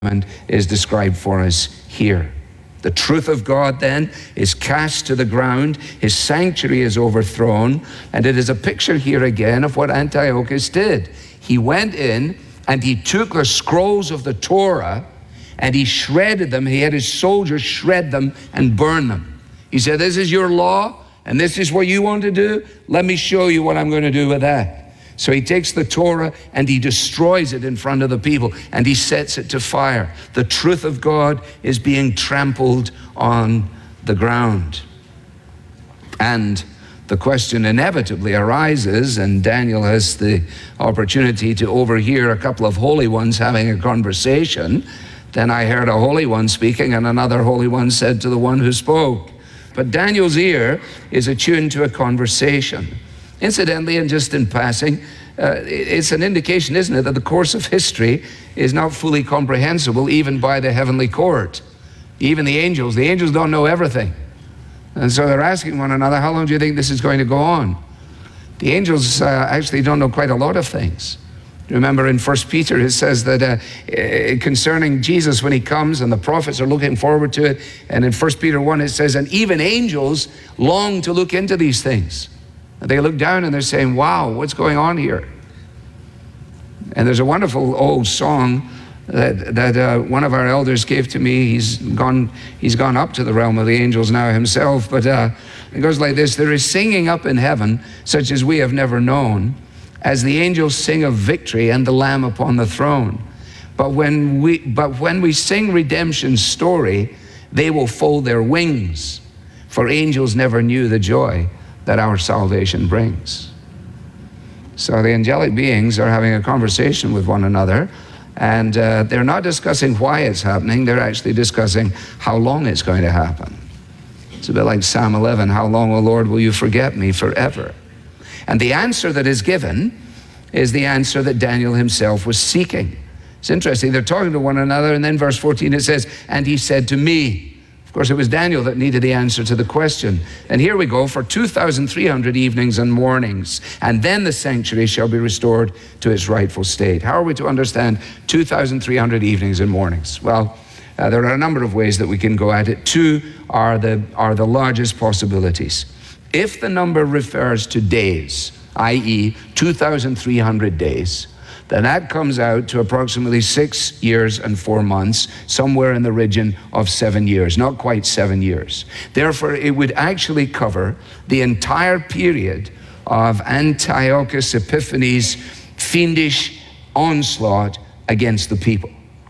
is described for us here. The truth of God then is cast to the ground, his sanctuary is overthrown, and it is a picture here again of what Antiochus did. He went in and he took the scrolls of the Torah and he shredded them. He had his soldiers shred them and burn them. He said, this is your law and this is what you want to do. Let me show you what I'm going to do with that. So he takes the Torah and he destroys it in front of the people and he sets it to fire. The truth of God is being trampled on the ground. And the question inevitably arises, and Daniel has the opportunity to overhear a couple of holy ones having a conversation. Then I heard a holy one speaking, and another holy one said to the one who spoke. But Daniel's ear is attuned to a conversation. Incidentally, and just in passing, it's an indication, isn't it, that the course of history is not fully comprehensible even by the heavenly court. Even the angels don't know everything. And so they're asking one another, how long do you think this is going to go on? The angels actually don't know quite a lot of things. Remember in 1 Peter it says that concerning Jesus when he comes, and the prophets are looking forward to it, and in 1 Peter 1 it says, and even angels long to look into these things. They look down and they're saying, wow, what's going on here? And there's a wonderful old song that one of our elders gave to me. He's gone up to the realm of the angels now himself, but it goes like this: there is singing up in heaven such as we have never known, as the angels sing of victory and the Lamb upon the throne. But when we sing redemption's story, they will fold their wings, for angels never knew the joy that our salvation brings. So the angelic beings are having a conversation with one another, and they're not discussing why it's happening, they're actually discussing how long it's going to happen. It's a bit like Psalm 11, how long, O Lord, will you forget me forever? And the answer that is given is the answer that Daniel himself was seeking. It's interesting, they're talking to one another, and then verse 14 it says, and he said to me. Of course, it was Daniel that needed the answer to the question. And here we go, for 2,300 evenings and mornings, and then the sanctuary shall be restored to its rightful state. How are we to understand 2,300 evenings and mornings? Well, there are a number of ways that we can go at it. Two are the largest possibilities. If the number refers to days, i.e. 2,300 days, then that comes out to approximately 6 years and 4 months, somewhere in the region of 7 years, not quite 7 years. Therefore, it would actually cover the entire period of Antiochus Epiphanes' fiendish onslaught against the people.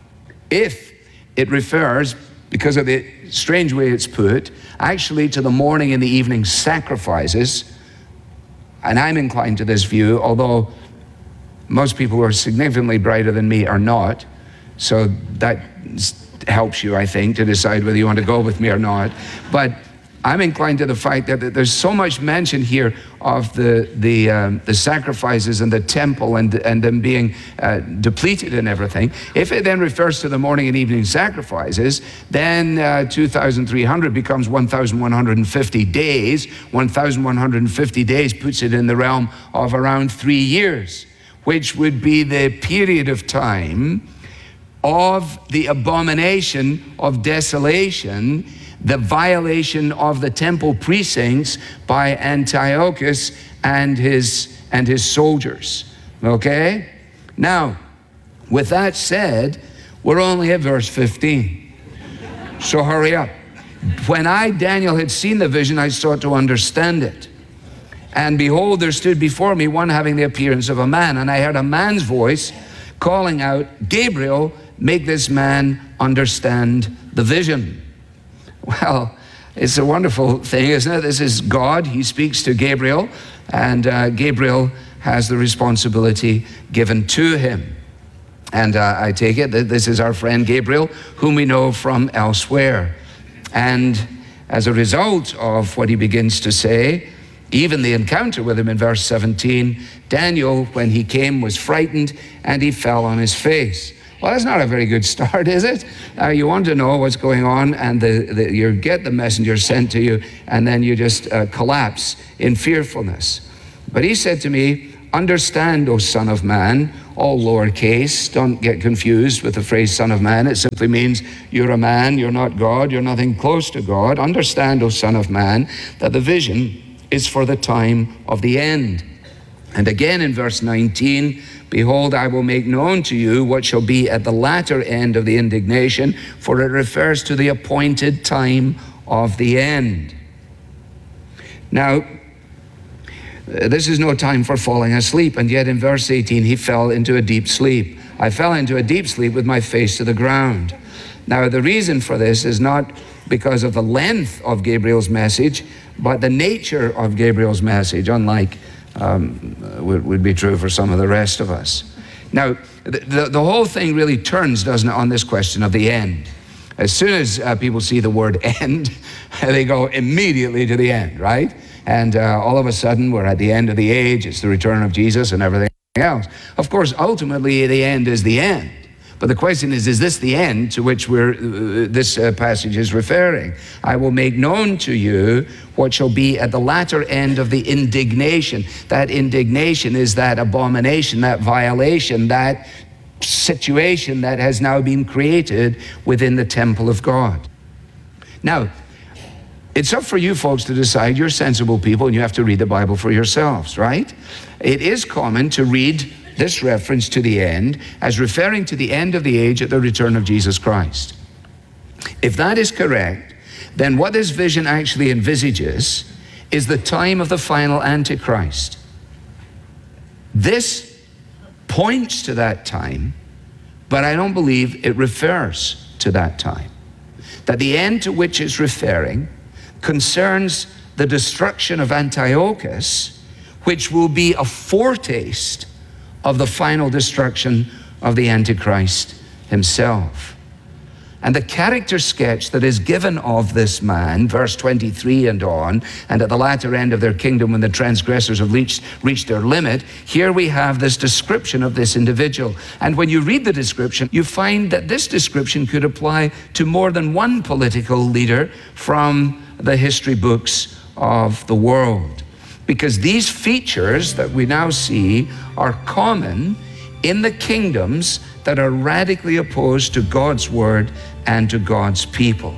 If it refers, because of the strange way it's put, actually to the morning and the evening sacrifices, and I'm inclined to this view, although most people who are significantly brighter than me are not, so that helps you, I think, to decide whether you want to go with me or not. But I'm inclined to the fact that there's so much mention here of the sacrifices and the temple and them being depleted and everything. If it then refers to the morning and evening sacrifices, then 2,300 becomes 1,150 days. 1,150 days puts it in the realm of around 3 years, which would be the period of time of the abomination of desolation, the violation of the temple precincts by Antiochus and his soldiers. Okay? Now, with that said, we're only at verse 15. So hurry up. When I, Daniel, had seen the vision, I sought to understand it. And behold, there stood before me one having the appearance of a man. And I heard a man's voice calling out, Gabriel, make this man understand the vision. Well, it's a wonderful thing, isn't it? This is God. He speaks to Gabriel, and Gabriel has the responsibility given to him. And I take it that this is our friend Gabriel, whom we know from elsewhere. And as a result of what he begins to say, even the encounter with him in verse 17, Daniel, when he came, was frightened and he fell on his face. Well, that's not a very good start, is it? You want to know what's going on, and you get the messenger sent to you, and then you just collapse in fearfulness. But he said to me, understand, O son of man, all lowercase. Don't get confused with the phrase Son of Man. It simply means you're a man, you're not God, you're nothing close to God. Understand, O Son of Man, that the vision is for the time of the end. And again in verse 19, behold, I will make known to you what shall be at the latter end of the indignation, for it refers to the appointed time of the end. Now, this is no time for falling asleep, and yet in verse 18, he fell into a deep sleep. I fell into a deep sleep with my face to the ground. Now, the reason for this is not because of the length of Gabriel's message, but the nature of Gabriel's message, unlike would be true for some of the rest of us. Now, the whole thing really turns, doesn't it, on this question of the end. As soon as people see the word end, they go immediately to the end, right? And all of a sudden, we're at the end of the age. It's the return of Jesus and everything else. Of course, ultimately, the end is the end. But the question is this the end to which this passage is referring? I will make known to you what shall be at the latter end of the indignation. That indignation is that abomination, that violation, that situation that has now been created within the temple of God. Now, it's up for you folks to decide. You're sensible people and you have to read the Bible for yourselves, right? It is common to read this reference to the end as referring to the end of the age at the return of Jesus Christ. If that is correct, then what this vision actually envisages is the time of the final Antichrist. This points to that time, but I don't believe it refers to that time. That the end to which it's referring concerns the destruction of Antiochus, which will be a foretaste of the final destruction of the Antichrist himself. And the character sketch that is given of this man, verse 23 and on, and at the latter end of their kingdom when the transgressors have reached their limit, here we have this description of this individual. And when you read the description, you find that this description could apply to more than one political leader from the history books of the world. Because these features that we now see are common in the kingdoms that are radically opposed to God's word and to God's people.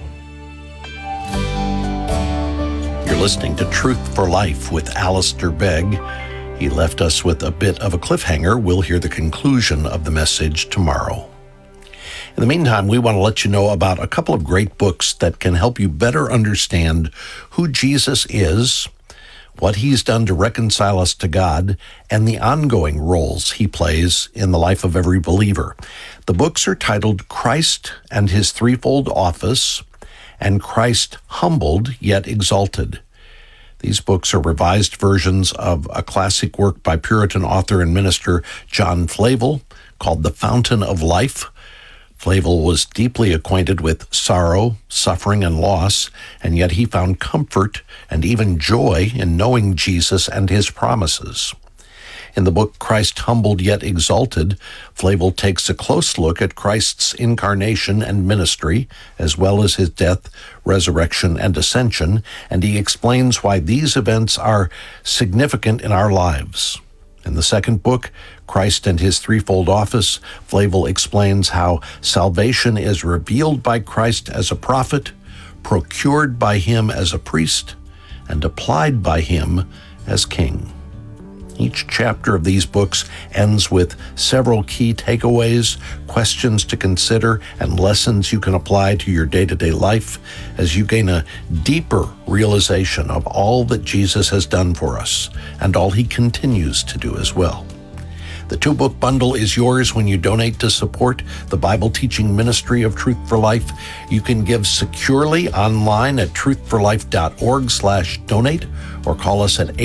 You're listening to Truth for Life with Alistair Begg. He left us with a bit of a cliffhanger. We'll hear the conclusion of the message tomorrow. In the meantime, we want to let you know about a couple of great books that can help you better understand who Jesus is, what he's done to reconcile us to God, and the ongoing roles he plays in the life of every believer. The books are titled Christ and His Threefold Office and Christ Humbled Yet Exalted. These books are revised versions of a classic work by Puritan author and minister John Flavel called The Fountain of Life. Flavel was deeply acquainted with sorrow, suffering, and loss, and yet he found comfort and even joy in knowing Jesus and his promises. In the book Christ Humbled Yet Exalted, Flavel takes a close look at Christ's incarnation and ministry, as well as his death, resurrection, and ascension, and he explains why these events are significant in our lives. In the second book, Christ and His Threefold Office, Flavel explains how salvation is revealed by Christ as a prophet, procured by him as a priest, and applied by him as king. Each chapter of these books ends with several key takeaways, questions to consider, and lessons you can apply to your day-to-day life as you gain a deeper realization of all that Jesus has done for us and all he continues to do as well. The two-book bundle is yours when you donate to support the Bible teaching ministry of Truth for Life. You can give securely online at truthforlife.org/donate or call us at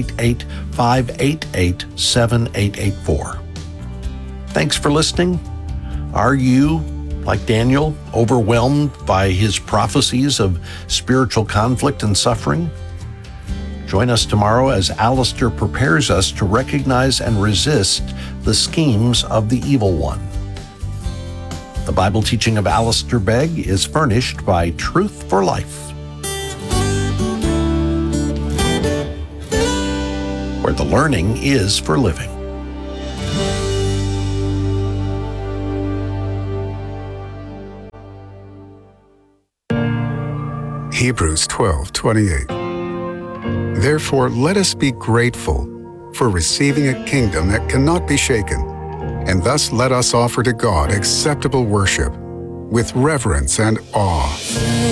888-588-7884. Thanks for listening. Are you, like Daniel, overwhelmed by his prophecies of spiritual conflict and suffering? Join us tomorrow as Alistair prepares us to recognize and resist the schemes of the evil one. The Bible teaching of Alistair Begg is furnished by Truth for Life, where the learning is for living. Hebrews 12:28. Therefore, let us be grateful for receiving a kingdom that cannot be shaken, and thus let us offer to God acceptable worship with reverence and awe.